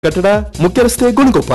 ಕಟ್ಟಡ ಮುಖ್ಯ ರಸ್ತೆ ಗುಣಗೊಪ್ಪ.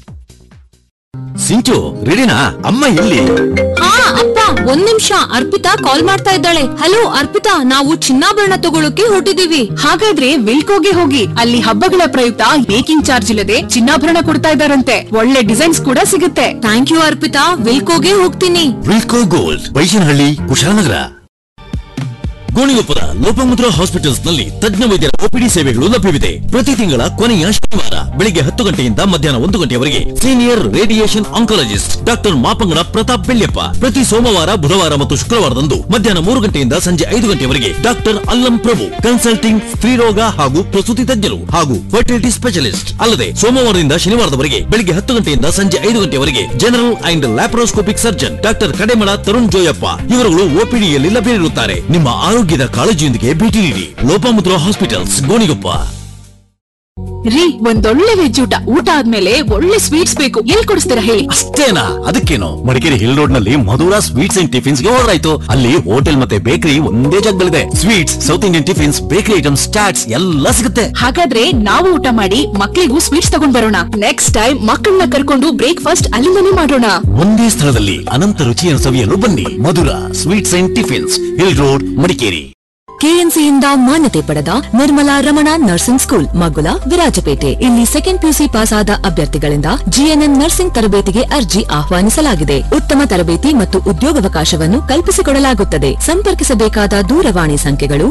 ಸಿಂಚು ರೆಡಿನಾ? ಅಮ್ಮ ಎಲ್ಲಿ? ಹಾ ಅಪ್ಪ, ಒಂದ್ ನಿಮಿಷ. ಅರ್ಪಿತಾ ಕಾಲ್ ಮಾಡ್ತಾ ಇದ್ದಾಳೆ. ಹಲೋ ಅರ್ಪಿತಾ, ನಾವು ಚಿನ್ನಾಭರಣ ತಗೊಳಕ್ಕೆ ಹೊರಟಿದೀವಿ. ಹಾಗಾದ್ರೆ ವಿಲ್ಕೋಗೆ ಹೋಗಿ, ಅಲ್ಲಿ ಹಬ್ಬಗಳ ಪ್ರಯುಕ್ತ ಮೇಕಿಂಗ್ ಚಾರ್ಜ್ ಇಲ್ಲದೆ ಚಿನ್ನಾಭರಣ ಕೊಡ್ತಾ ಇದ್ದಾರಂತೆ. ಒಳ್ಳೆ ಡಿಸೈನ್ಸ್ ಕೂಡ ಸಿಗುತ್ತೆ. ಥ್ಯಾಂಕ್ ಯು ಅರ್ಪಿತಾ, ವಿಲ್ಕೋಗೆ ಹೋಗ್ತೀನಿ. ವಿಲ್ಕೋ ಗೋಲ್ಡ್, ಬೈಶನಹಳ್ಳಿ, ಕುಶಾಲನಗರ. ಗೋಣಿಗೊಪ್ಪದ ಲೋಪಮುದ್ರಾ ಹಾಸ್ಪಿಟಲ್ಸ್ ನಲ್ಲಿ ತಜ್ಞ ವೈದ್ಯರ ಒಪಿಡಿ ಸೇವೆಗಳು ಲಭ್ಯವಿದೆ. ಪ್ರತಿ ತಿಂಗಳ ಕೊನೆಯ ಶನಿವಾರ ಬೆಳಿಗ್ಗೆ 10 ಗಂಟೆಯಿಂದ ಮಧ್ಯಾಹ್ನ 1 ಗಂಟೆಯವರೆಗೆ senior radiation oncologist doctor Mapangada Pratap Belyappa. ಪ್ರತಿ ಸೋಮವಾರ, ಬುಧವಾರ ಮತ್ತು ಶುಕ್ರವಾರದಂದು ಮಧ್ಯಾಹ್ನ 3 ಗಂಟೆಯಿಂದ ಸಂಜೆ 5 ಗಂಟೆಯವರೆಗೆ ಡಾಕ್ಟರ್ ಅಲ್ಲಂ ಪ್ರಭು ಕನ್ಸಲ್ಟಿಂಗ್ ಸ್ತ್ರೀರೋಗ ಹಾಗೂ ಪ್ರಸೂತಿ ತಜ್ಞರು ಹಾಗೂ ಫರ್ಟಿಲಿಟಿ ಸ್ಪೆಷಲಿಸ್ಟ್. ಅಲ್ಲದೆ ಸೋಮವಾರದಿಂದ ಶನಿವಾರದವರೆಗೆ ಬೆಳಿಗ್ಗೆ 10 ಗಂಟೆಯಿಂದ ಸಂಜೆ 5 ಗಂಟೆಯವರೆಗೆ general and laparoscopic surgeon doctor Kademala Tarun Joyappa ಇವರುಗಳು ಒಪಿಡಿಯಲ್ಲಿ ಲಭ್ಯವಿರುತ್ತಾರೆ. ನಿಮ್ಮ ಆರೋಗ್ಯದ ಕಾಳಜಿಯೊಂದಿಗೆ ಭೇಟಿ ನೀಡಿ ಲೋಪಮುದ್ರಾ ಹಾಸ್ಪಿಟಲ್ಸ್, ಗೋಣಿಗೊಪ್ಪ. ರೀ, ಒಂದೊಳ್ಳೆ ವೆಜ್ ಊಟ ಆದ್ಮೇಲೆ ಒಳ್ಳೆ ಸ್ವೀಟ್ಸ್ ಬೇಕು. ಎಲ್ಲಿ ಕೊಡಿಸ್ತೀರಾ ಹೇಳಿ? ಅಷ್ಟೇನಾ? ಅದಕ್ಕೇನು, ಮಡಿಕೇರಿ ಹಿಲ್ ರೋಡ್ ನಲ್ಲಿ ಮಧುರಾ ಸ್ವೀಟ್ಸ್ ಅಂಡ್ ಟಿಫಿನ್ಸ್ ಗೆ ಹೋದ್ರಾಯ್ತು. ಅಲ್ಲಿ ಹೋಟೆಲ್ ಮತ್ತೆ ಬೇಕರಿ ಒಂದೇ ಜಾಗದಲ್ಲಿದೆ. Sweets, south Indian tiffins, bakery items, chaats ಎಲ್ಲ ಸಿಗುತ್ತೆ. ಹಾಗಾದ್ರೆ ನಾವು ಊಟ ಮಾಡಿ ಮಕ್ಕಳಿಗೂ ಸ್ವೀಟ್ಸ್ ತಗೊಂಡ್ ಬರೋಣ. ನೆಕ್ಸ್ಟ್ ಟೈಮ್ ಮಕ್ಕಳನ್ನ ಕರ್ಕೊಂಡು ಬ್ರೇಕ್ಫಾಸ್ಟ್ ಅಲ್ಲಿಂದನೇ ಮಾಡೋಣ. ಒಂದೇ ಸ್ಥಳದಲ್ಲಿ ಅನಂತ ರುಚಿಯನ್ನು ಸವಿಯಲು ಬನ್ನಿ. Madhura sweets and tiffins, hill road, Madikeri. ಕೆಎನ್ಸಿಯಿಂದ ಮಾನ್ಯತೆ ಪಡೆದ ನಿರ್ಮಲಾ ರಮಣ ನರ್ಸಿಂಗ್ ಸ್ಕೂಲ್, ಮಗುಲ, ವಿರಾಜಪೇಟೆ. ಇಲ್ಲಿ ಸೆಕೆಂಡ್ ಪಿಯುಸಿ ಪಾಸ್ ಆದ ಅಭ್ಯರ್ಥಿಗಳಿಂದ ಜಿಎನ್ಎನ್ ನರ್ಸಿಂಗ್ ತರಬೇತಿಗೆ ಅರ್ಜಿ ಆಹ್ವಾನಿಸಲಾಗಿದೆ. ಉತ್ತಮ ತರಬೇತಿ ಮತ್ತು ಉದ್ಯೋಗಾವಕಾಶವನ್ನು ಕಲ್ಪಿಸಿಕೊಡಲಾಗುತ್ತದೆ. ಸಂಪರ್ಕಿಸಬೇಕಾದ ದೂರವಾಣಿ ಸಂಖ್ಯೆಗಳು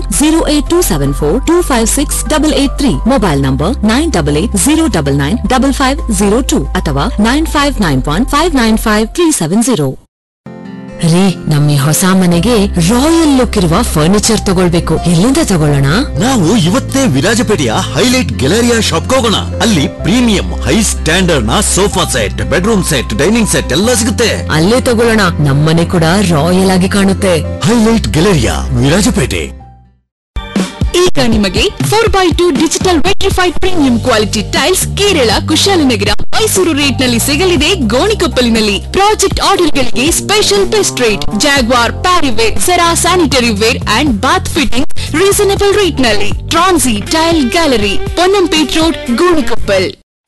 08274256883, ಮೊಬೈಲ್ ನಂಬರ್ 9880995502 ಅಥವಾ 9591595370. ರೀ, ನಮ್ಮ ಹೊಸ ಮನೆಗೆ ರಾಯಲ್ ಲುಕ್ ಇರುವ ಫರ್ನಿಚರ್ ತಗೊಳ್ಬೇಕು. ಎಲ್ಲಿಂದ ತಗೊಳ್ಳೋಣ? ನಾವು ಇವತ್ತೇ ವಿರಾಜಪೇಟೆಯ ಹೈಲೈಟ್ ಗ್ಯಾಲರಿಯಾ ಶಾಪ್ ಹೋಗೋಣ. ಅಲ್ಲಿ ಪ್ರೀಮಿಯಂ ಹೈ ಸ್ಟ್ಯಾಂಡರ್ಡ್ ನ sofa set, bedroom set, dining set ಎಲ್ಲ ಸಿಗುತ್ತೆ. ಅಲ್ಲೇ ತಗೊಳ್ಳೋಣ. ನಮ್ಮನೆ ಕೂಡ ರಾಯಲ್ ಆಗಿ ಕಾಣುತ್ತೆ. Highlight Galleria, Virajpet. ಈಗ ನಿಮಗೆ 4x2 digital vitrified premium quality tiles Kerala, Kushalnagar, Mysuru rate ನಲ್ಲಿ ಸಿಗಲಿದೆ ಗೋಣಿಕೊಪ್ಪಲಿನಲ್ಲಿ. ಪ್ರಾಜೆಕ್ಟ್ ಆರ್ಡರ್ ಗಳಿಗೆ special best rate. Jaguar, Parryware, Cera sanitary wear and Baat fitting reasonable rate ನಲ್ಲಿ. ಟ್ರಾನ್ಸಿ tail gallery, Ponnampet road, Gonikoppal.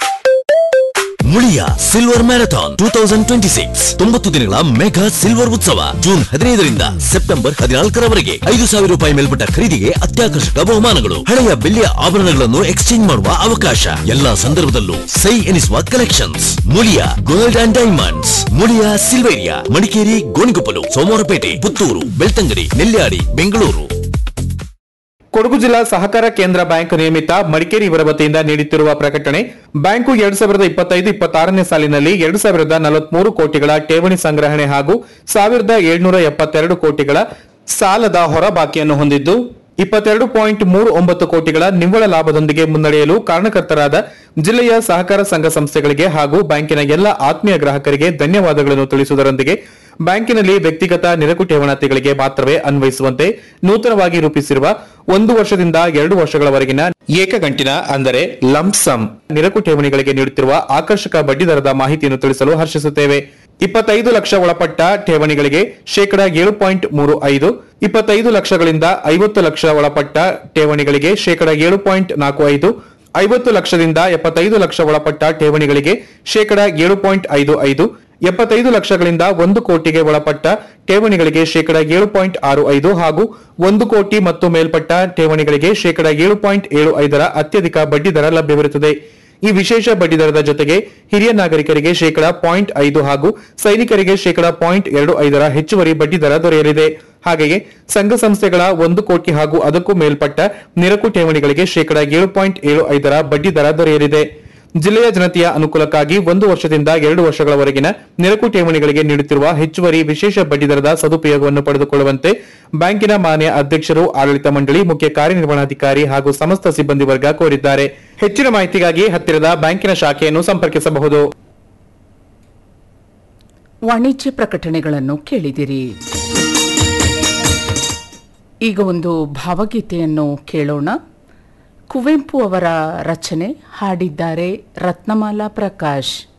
Muliya silver marathon 2026 90 ದಿನಗಳ ಮೆಗಾ ಸಿಲ್ವರ್ ಉತ್ಸವ ಜೂನ್ 15ರಿಂದ ಸೆಪ್ಟೆಂಬರ್ 14ರವರೆಗೆ. 5,000 ರೂಪಾಯಿ ಮೇಲ್ಪಟ್ಟ ಖರೀದಿಗೆ ಅತ್ಯಾಕರ್ಷಕ ಬಹುಮಾನಗಳು. ಹಳೆಯ ಬೆಳ್ಳಿಯ ಆಭರಣಗಳನ್ನು ಎಕ್ಸ್ಚೇಂಜ್ ಮಾಡುವ ಅವಕಾಶ. ಎಲ್ಲಾ ಸಂದರ್ಭದಲ್ಲೂ ಸೈ ಎನಿಸುವ collections. Muliya gold and diamonds, Muliya Silveria, Madikeri, Gonikoppal, Somwarpet, Puttur, Belthangady, Nelyadi, Bengaluru. Kodagu ಜಿಲ್ಲಾ ಸಹಕಾರ ಕೇಂದ್ರ ಬ್ಯಾಂಕ್ ನಿಯಮಿತ ಮಡಿಕೇರಿ ಇವರ ವತಿಯಿಂದ ನೀಡುತ್ತಿರುವ ಪ್ರಕಟಣೆ. ಬ್ಯಾಂಕು 2025-26ನೇ ಸಾಲಿನಲ್ಲಿ 2,043 ಕೋಟಿಗಳ ಠೇವಣಿ ಸಂಗ್ರಹಣೆ ಹಾಗೂ 1,772 ಕೋಟಿಗಳ ಸಾಲದ ಹೊರಬಾಕಿಯನ್ನು ಹೊಂದಿದ್ದು 22.39 ಕೋಟಿಗಳ ನಿವ್ವಳ ಲಾಭದೊಂದಿಗೆ ಮುನ್ನಡೆಯಲು ಕಾರಣಕರ್ತರಾದ ಜಿಲ್ಲೆಯ ಸಹಕಾರ ಸಂಘ ಸಂಸ್ಥೆಗಳಿಗೆ ಹಾಗೂ ಬ್ಯಾಂಕಿನ ಎಲ್ಲ ಆತ್ಮೀಯ ಗ್ರಾಹಕರಿಗೆ ಧನ್ಯವಾದಗಳನ್ನು ತಿಳಿಸುವುದರೊಂದಿಗೆ ಬ್ಯಾಂಕಿನಲ್ಲಿ ವ್ಯಕ್ತಿಗತ ನಿರಕು ಠೇವಣಾತಿಗಳಿಗೆ ಮಾತ್ರವೇ ಅನ್ವಯಿಸುವಂತೆ ನೂತನವಾಗಿ ರೂಪಿಸಿರುವ 1 ವರ್ಷದಿಂದ 2 ವರ್ಷಗಳವರೆಗಿನ ಏಕಗಂಟಿನ ಅಂದರೆ ಲಂಪ್ಸಮ್ ನಿರಕು ಠೇವಣಿಗಳಿಗೆ ನೀಡುತ್ತಿರುವ ಆಕರ್ಷಕ ಬಡ್ಡಿದರದ ಮಾಹಿತಿಯನ್ನು ತಿಳಿಸಲು ಹರ್ಷಿಸುತ್ತೇವೆ. 25 ಲಕ್ಷ ಒಳಪಟ್ಟ ಠೇವಣಿಗಳಿಗೆ ಶೇಕಡ 7.35, 25 ಲಕ್ಷಗಳಿಂದ 50 ಲಕ್ಷ ಒಳಪಟ್ಟ ಠೇವಣಿಗಳಿಗೆ ಶೇಕಡ 7.45, 50 ಲಕ್ಷದಿಂದ 75 ಲಕ್ಷ ಒಳಪಟ್ಟ ಠೇವಣಿಗಳಿಗೆ ಶೇಕಡ 7.55, 75 ಲಕ್ಷಗಳಿಂದ 1 ಕೋಟಿಗೆ ಒಳಪಟ್ಟ ಠೇವಣಿಗಳಿಗೆ ಶೇಕಡ 7.65 ಹಾಗೂ 1 ಕೋಟಿ ಮತ್ತು ಮೇಲ್ಪಟ್ಟ ಠೇವಣಿಗಳಿಗೆ ಶೇಕಡ 7.75ರ ಅತ್ಯಧಿಕ ಬಡ್ಡಿದರ ಲಭ್ಯವಿರುತ್ತದೆ. ಈ ವಿಶೇಷ ಬಡ್ಡಿದರದ ಜೊತೆಗೆ ಹಿರಿಯ ನಾಗರಿಕರಿಗೆ ಶೇಕಡ 0.5 ಹಾಗೂ ಸೈನಿಕರಿಗೆ ಶೇಕಡ 0.25ರ ಹೆಚ್ಚುವರಿ ಬಡ್ಡಿದರ ದೊರೆಯಲಿದೆ. ಹಾಗೆಯೇ ಸಂಘ ಸಂಸ್ಥೆಗಳ 1 ಕೋಟಿ ಹಾಗೂ ಅದಕ್ಕೂ ಮೇಲ್ಪಟ್ಟ ನಿರಕು ಠೇವಣಿಗಳಿಗೆ ಶೇಕಡ 7.75ರ ಬಡ್ಡಿದರ ದೊರೆಯಲಿದೆ. ಜಿಲ್ಲೆಯ ಜನತೆಯ ಅನುಕೂಲಕ್ಕಾಗಿ 1 ವರ್ಷದಿಂದ 2 ವರ್ಷಗಳವರೆಗಿನ ನಿರಕು ಠೇವಣಿಗಳಿಗೆ ನೀಡುತ್ತಿರುವ ಹೆಚ್ಚುವರಿ ವಿಶೇಷ ಬಡ್ಡಿದರದ ಸದುಪಯೋಗವನ್ನು ಪಡೆದುಕೊಳ್ಳುವಂತೆ ಬ್ಯಾಂಕಿನ ಮಾನ್ಯ ಅಧ್ಯಕ್ಷರು, ಆಡಳಿತ ಮಂಡಳಿ, ಮುಖ್ಯ ಕಾರ್ಯನಿರ್ವಹಣಾಧಿಕಾರಿ ಹಾಗೂ ಸಮಸ್ತ ಸಿಬ್ಬಂದಿ ವರ್ಗ ಕೋರಿದ್ದಾರೆ. ಹೆಚ್ಚಿನ ಮಾಹಿತಿಗಾಗಿ ಹತ್ತಿರದ ಬ್ಯಾಂಕಿನ ಶಾಖೆಯನ್ನು ಸಂಪರ್ಕಿಸಬಹುದು. ವಾಣಿಜ್ಯ ಪ್ರಕಟಣೆಗಳನ್ನು ಕೇಳಿದಿರಿ. ಈಗ ಒಂದು ಭಾವಗೀತೆಯನ್ನು ಕೇಳೋಣ. ಕುವೆಂಪು ಅವರ ರಚನೆ, ಹಾಡಿದ್ದಾರೆ ರತ್ನಮಾಲಾ ಪ್ರಕಾಶ್.